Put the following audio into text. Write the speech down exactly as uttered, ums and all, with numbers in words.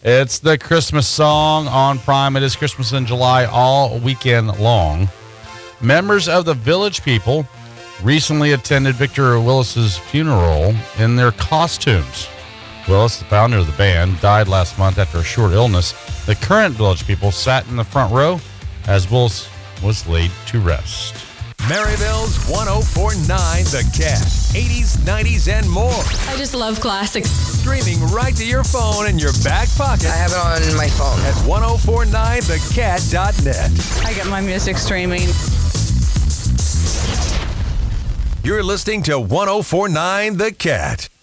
It's the Christmas song on Prime. It is Christmas in July all weekend long. Members of the Village People recently attended Victor Willis's funeral in their costumes. Willis, the founder of the band, died last month after a short illness. The current Village People sat in the front row as Willis was laid to rest. Maryville's one oh four point nine The Cat. eighties, nineties, and more. I just love classics. Streaming right to your phone in your back pocket. I have it on my phone. At ten forty-nine the cat dot net. I get my music streaming. You're listening to ten forty-nine The Cat.